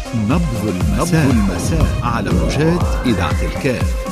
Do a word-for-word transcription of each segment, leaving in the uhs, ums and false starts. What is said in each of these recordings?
نبض المساء, نبض المساء على موجات إذاعة الكاف.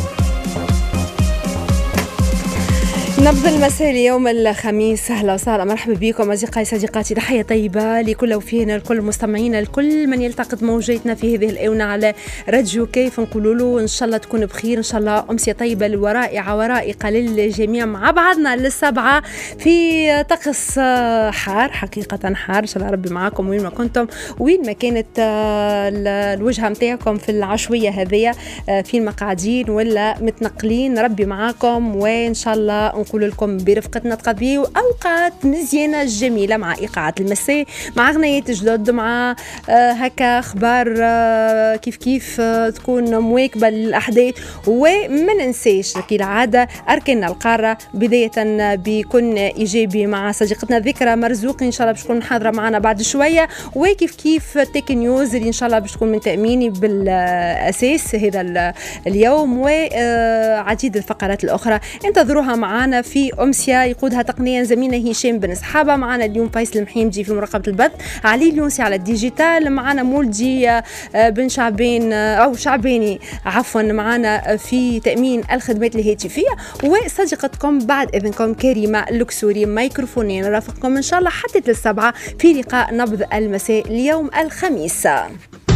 نبض المساء اليوم الخميس. أهلا وسهلا مرحبا بكم أصدقائي صديقاتي، تحية طيبة لكل وفينا، لكل مستمعينا، لكل من يلتقط موجاتنا في هذه الآونة على راديو كيف. نقولوا له إن شاء الله تكون بخير، إن شاء الله أمسية طيبة ورائعة ورائقة للجميع، مع بعضنا للسبعة في طقس حار، حقيقة حار. إن شاء الله ربي معاكم وين ما كنتم، وين ما كانت الوجهة متاعكم في العشوية هذه، فين ما قاعدين ولا متنقلين، ربي معاكم. وإن شاء الله نقول لكم برفقتنا تقضيوا أوقات مزيانة جميلة مع إيقاعة المساء، مع أغنيات جدد، مع آه هكا أخبار آه كيف كيف آه تكون مواكبة للأحداث. وما ننساش كالعادة أركان القارة، بداية بكون إيجابي مع صديقتنا ذكرى مرزوقي، إن شاء الله باش تكون حاضرة معنا بعد شوية. وكيف كيف تيك نيوز اللي إن شاء الله باش تكون من تأميني بالأساس هذا اليوم، وعديد الفقرات الأخرى انتظروها معنا في أمسية يقودها تقنيا زميلنا هشام بن صحابة. معنا اليوم فيصل المحيمجي في مراقبة البث، علي اليونسي على الديجيتال، معنا مولدي بن شعبين أو شعباني عفوا معنا في تأمين الخدمات الهاتفية، وصديقتكم بعد إذنكم كريمة لوكسوري ميكروفونين رافقكم إن شاء الله حتى للسبعة في لقاء نبض المساء اليوم الخميس.